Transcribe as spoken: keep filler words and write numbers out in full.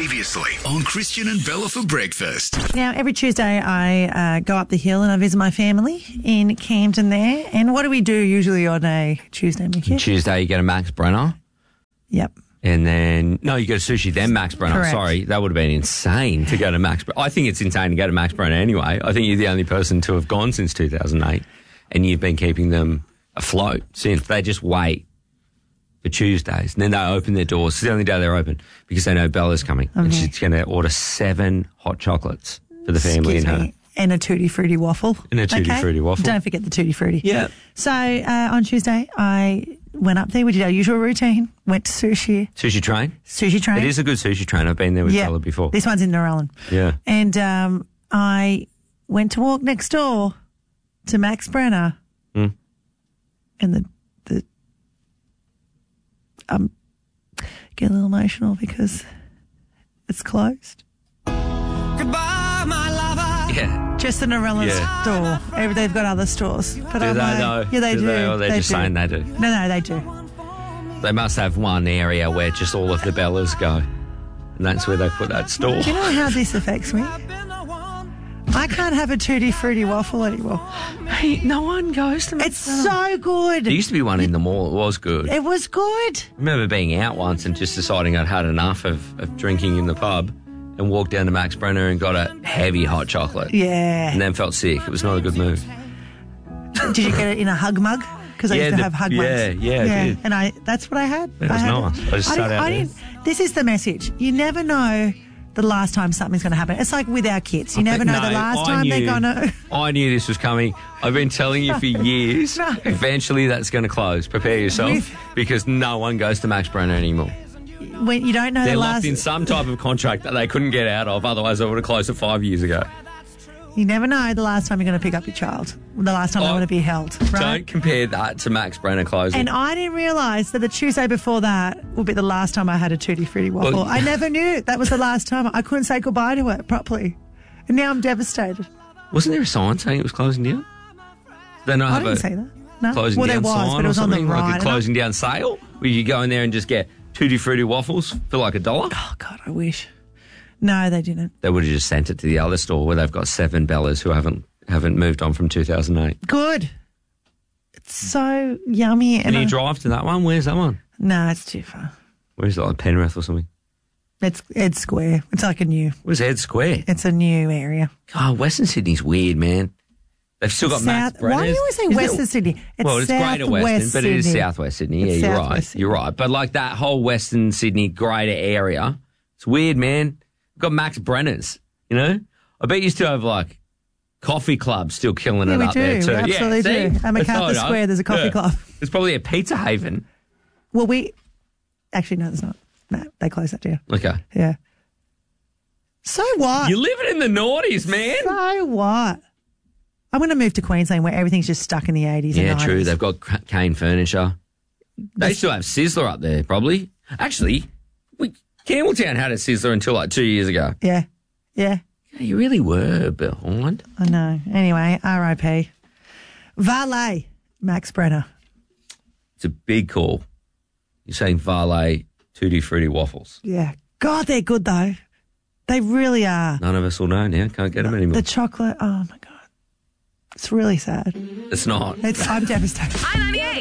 Previously on Christian and Bella for breakfast. Now, every Tuesday I uh, go up the hill and I visit my family in Camden there. And what do we do usually on a Tuesday, Mickey? Tuesday you get a Max Brenner. Yep. And then, no, you go to sushi, then Max Brenner. Correct. Sorry, that would have been insane to go to Max Brenner. I think it's insane to go to Max Brenner anyway. I think you're the only person to have gone since two thousand eight, and you've been keeping them afloat since. They just wait for Tuesdays, and then they open their doors. It's the only day they're open because they know Bella's coming, Okay. and she's going to order seven hot chocolates for the family Excuse and her. me. And a Tutti Frutti waffle. And a Tutti Frutti waffle. Don't forget the Tutti Frutti. Yeah. So uh, on Tuesday, I went up there. We did our usual routine. Went to sushi. Sushi train. Sushi train. It is a good sushi train. I've been there with yeah. Bella before. This one's in Narellan. Yeah. And um, I went to walk next door to Max Brenner. Mm. And the the um get a little emotional because it's closed. Goodbye, my lover. Yeah. Just the Narellan Yeah. store. Every, they've got other stores. But Do I'm they like, though? Yeah, they do. do. They, or they're They just do. saying they do. No, no, they do. They must have one area where just all of the Bellas go. And that's where they put that store. Do you know how this affects me? I can't have a Tutti Frutti waffle anymore. Hey, no one goes to It's so good. There used to be one in the mall. It was good. I It was good. remember being out once and just deciding I'd had enough of, of drinking in the pub and walked down to Max Brenner and got a heavy hot chocolate. Yeah. And then felt sick. It was not a good move. Did you get it in a hug mug? Because I Yeah, used to the- have hug yeah, mugs. yeah, I did. And I that's what I had. It I was had nice. I just sat didn't- out I there. didn't, this is the message. You never know the last time something's going to happen. It's like with our kids. You never know No, the last I time they're knew- going to... I knew this was coming. I've been telling you for years. No. Eventually that's going to close. Prepare yourself With- because no one goes to Max Brenner anymore. When you don't know They're the locked last... in some type of contract that they couldn't get out of. Otherwise, they would have closed it five years ago. You never know the last time you're going to pick up your child. The last time they Oh, want to be held. Right? Don't compare that to Max Brenner closing. And I didn't realise that the Tuesday before that would be the last time I had a Tutti Frutti waffle. Well, I never knew that was the last time. I couldn't say goodbye to it properly. And now I'm devastated. Wasn't there a sign saying it was closing down? They not I have didn't a say that. No. closing well, down there was, sign but it was or on the something, right. like a and I- closing down sale where you go in there and just get Tutti Frutti waffles for like a dollar? Oh, God, I wish. No, they didn't. They would have just sent it to the other store where they've got seven Bellas who haven't haven't moved on from two thousand eight. Good. It's so yummy. Can And you I- drive to that one? Where's that one? No, it's too far. Where's it, like Penrith or something? It's Ed Square. It's like a new, Where's Ed Square? it's a new area. Oh, Western Sydney's weird, man. They've still got Max South, Brenner's. why do you always say Isn't Western it- Sydney? It's well, it's Greater Southwest Western, but it is Sydney. Southwest Sydney. It's Yeah, you're Southwest right. Sydney. You're right. But like that whole Western Sydney greater area, it's weird, man. We've got Max Brenner's, you know? I bet you still have like coffee clubs still killing Yeah, it we up do. there too. We absolutely yeah, do. see? At That's MacArthur how I know. Square, there's a coffee Yeah. club. It's probably a pizza haven. Well, we actually no, there's not. No, they closed that down. Okay. Yeah. So what? You're living in the noughties, man. So what? I'm going to move to Queensland where everything's just stuck in the eighties Yeah, and nineties. true. They've got Ca- Cane Furniture. They still have Sizzler up there, probably. Actually, we, Campbelltown had a Sizzler until like two years ago. Yeah. Yeah. Yeah, you really were behind. I know. Anyway, R I P. Valet, Max Brenner. It's a big call. You're saying Valet Tutti Frutti waffles. Yeah. God, they're good though. They really are. None of us will know now. Can't get them anymore. The chocolate, oh my God. It's really sad. It's not. It's, I'm devastated. I ninety-eight.